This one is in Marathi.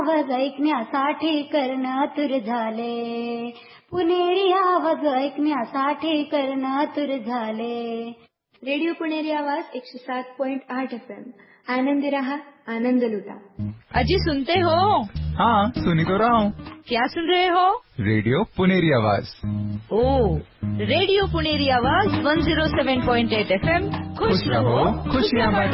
आवाज ऐकण्यासाठी कर्णतुर झाले. पुणेरी आवाज ऐकण्यासाठी कर्णतुर झाले. रेडिओ पुणेरी आवाज 107.8 FM. आनंदी रहा, आनंद लुटा. अजी सुनते हो? हाँ, सुनी तो रहा हूँ. क्या सुन रहे हो? रेडियो पुनेरी आवाज. ओ, रेडियो पुनेरी आवाज 107.8 FM. खुश रहो, खुशियाँ बांटो.